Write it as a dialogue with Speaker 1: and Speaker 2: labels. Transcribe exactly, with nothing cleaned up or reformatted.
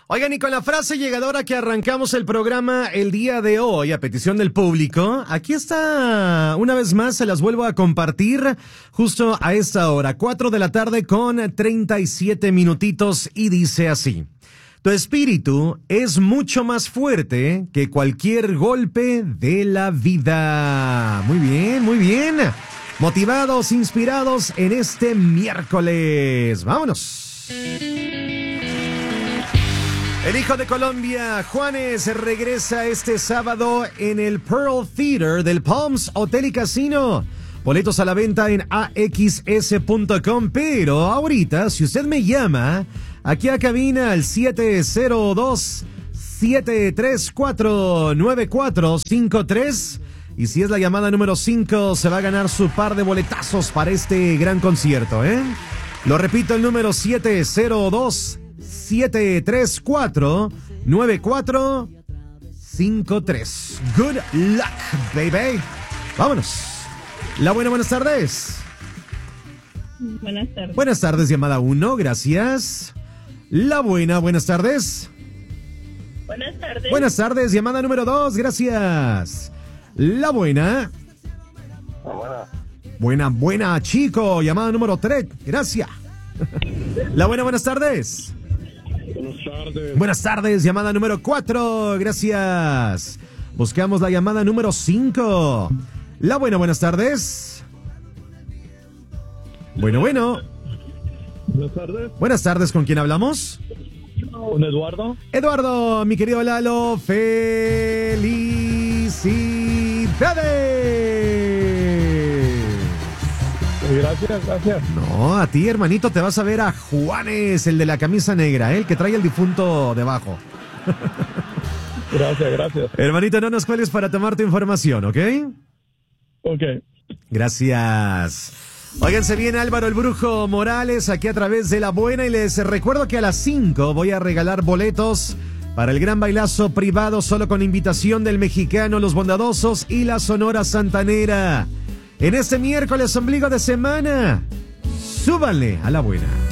Speaker 1: Oigan, y con la frase llegadora que arrancamos el programa el día de hoy, a petición del público, aquí está, una vez más, se las vuelvo a compartir justo a esta hora, cuatro de la tarde con treinta y siete minutitos, y dice así: tu espíritu es mucho más fuerte que cualquier golpe de la vida. Muy bien, muy bien. Motivados, inspirados en este miércoles. ¡Vámonos! El hijo de Colombia, Juanes, regresa este sábado en el Pearl Theater del Palms Hotel y Casino. Boletos a la venta en a x s punto com, pero ahorita, si usted me llama aquí a cabina al siete cero dos, siete tres cuatro, nueve cuatro cinco tres, y si es la llamada número cinco, se va a ganar su par de boletazos para este gran concierto, ¿eh? Lo repito, el número siete cero dos, siete tres cuatro, nueve cuatro cinco tres. Good luck, baby. Vámonos. La buena, buenas tardes.
Speaker 2: Buenas tardes.
Speaker 1: Buenas tardes, llamada uno, gracias. La buena, buenas tardes.
Speaker 2: Buenas tardes.
Speaker 1: Buenas tardes, llamada número dos, gracias. La buena.
Speaker 3: Buena.
Speaker 1: Buena, buena, chico, llamada número tres, gracias. La buena, buenas tardes.
Speaker 3: Buenas tardes.
Speaker 1: Buenas tardes, llamada número cuatro, gracias. Buscamos la llamada número cinco. La buena, buenas tardes. Bueno, bueno.
Speaker 3: Buenas tardes.
Speaker 1: Buenas tardes, ¿con quién hablamos?
Speaker 3: ¿Con Eduardo?
Speaker 1: Eduardo, mi querido Lalo, felicidades.
Speaker 3: Gracias, gracias.
Speaker 1: No, a ti, hermanito, te vas a ver a Juanes, el de la camisa negra, ¿eh? El que trae el difunto debajo.
Speaker 3: Gracias, gracias.
Speaker 1: Hermanito, no nos cuelgues para tomar tu información, ¿ok?
Speaker 3: Ok.
Speaker 1: Gracias. Oigan, se viene Álvaro el Brujo Morales aquí a través de La Buena, y les recuerdo que a las cinco voy a regalar boletos para el gran bailazo privado solo con invitación del Mexicano, Los Bondadosos y la Sonora Santanera. En este miércoles ombligo de semana, súbanle a La Buena.